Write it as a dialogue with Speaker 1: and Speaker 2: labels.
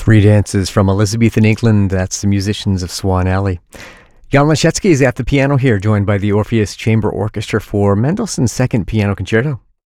Speaker 1: Three dances from Elizabethan England. That's the musicians of Swan Alley. Jan Leszewski is at the piano here, joined by the Orpheus Chamber Orchestra for Mendelssohn's Second Piano Concerto.